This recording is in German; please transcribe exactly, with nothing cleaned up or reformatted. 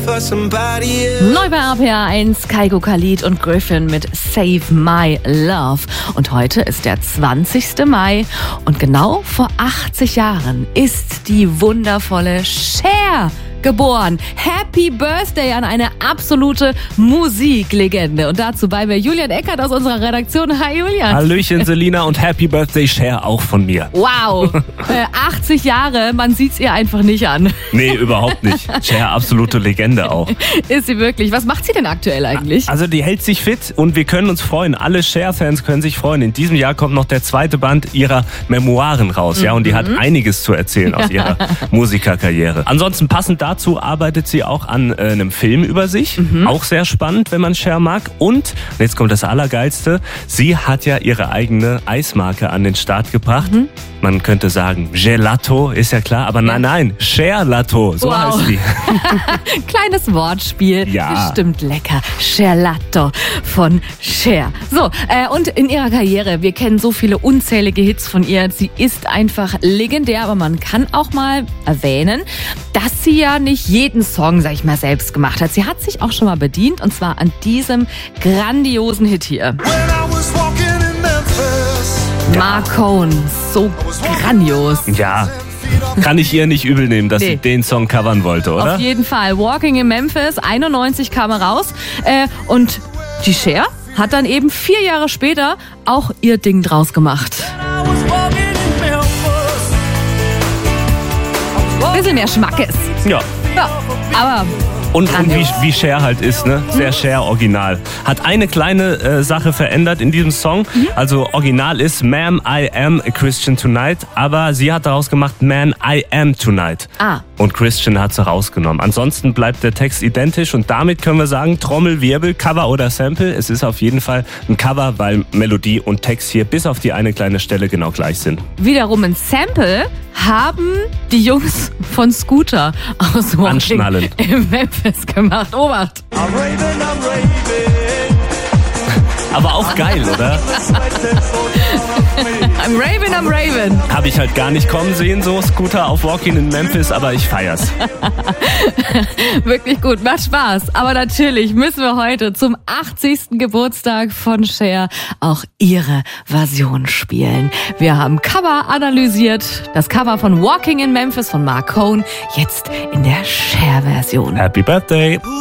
for somebody else. Neu bei R P R eins, Kygo Khalid und Griffin mit Save My Love. Und heute ist der zwanzigste Mai und genau vor achtzig Jahren ist die wundervolle Cher geboren. Happy Birthday an eine absolute Musiklegende. Und dazu bei mir Julian Eckert aus unserer Redaktion. Hi Julian. Hallöchen Selina und Happy Birthday Cher auch von mir. Wow, äh, achtzig Jahre, man sieht's ihr einfach nicht an. Nee, überhaupt nicht. Cher, absolute Legende auch. Ist sie wirklich? Was macht sie denn aktuell eigentlich? Also die hält sich fit und wir können uns freuen. Alle Cher-Fans können sich freuen. In diesem Jahr kommt noch der zweite Band ihrer Memoiren raus. Mhm. Ja, und die hat einiges zu erzählen aus ihrer Musikerkarriere. Ansonsten passend dazu arbeitet sie auch an äh, einem Film über sich. Mhm. Auch sehr spannend, wenn man Cher mag. Und jetzt kommt das Allergeilste. Sie hat ja ihre eigene Eismarke an den Start gebracht. Mhm. Man könnte sagen, Gelato, ist ja klar. Aber nein, nein, Cher-Lato, so wow. heißt sie. Kleines Wortspiel. Ja. Bestimmt lecker. Cher-Lato von Cher. So, äh, und in ihrer Karriere, wir kennen so viele unzählige Hits von ihr. Sie ist einfach legendär, aber man kann auch mal erwähnen, dass sie ja nicht jeden Song, sag ich mal, selbst gemacht hat. Sie hat sich auch schon mal bedient, und zwar an diesem grandiosen Hit hier. Marcone, so grandios. Ja, kann ich ihr nicht übel nehmen, dass Nee. sie den Song covern wollte, oder? Auf jeden Fall. Walking in Memphis, einundneunzig kam er raus. Äh, und die Cher hat dann eben vier Jahre später auch ihr Ding draus gemacht. Bisschen mehr Schmackes. Ja. Ja, aber Und, und wie, wie Cher halt ist, ne? Sehr Cher-Original. Hat eine kleine äh, Sache verändert in diesem Song. Mhm. Also Original ist Ma'am, I am a Christian tonight. Aber sie hat daraus gemacht Man, I am tonight. Ah. Und Christian hat sie rausgenommen. Ansonsten bleibt der Text identisch. Und damit können wir sagen, Trommelwirbel, Cover oder Sample. Es ist auf jeden Fall ein Cover, weil Melodie und Text hier bis auf die eine kleine Stelle genau gleich sind. wiederum ein Sample haben die Jungs von Scooter aus Walking Anschnallen. in Memphis gemacht. Obacht. I'm raving, I'm raving. Aber auch geil, oder? I'm Raven, I'm Raven. Habe ich halt gar nicht kommen sehen, so Scooter auf Walking in Memphis, aber ich feier's. Wirklich gut, macht Spaß. Aber natürlich müssen wir heute zum achtzigsten Geburtstag von Cher auch ihre Version spielen. Wir haben Cover analysiert. Das Cover von Walking in Memphis von Marcone, jetzt in der Cher-Version. Happy Birthday!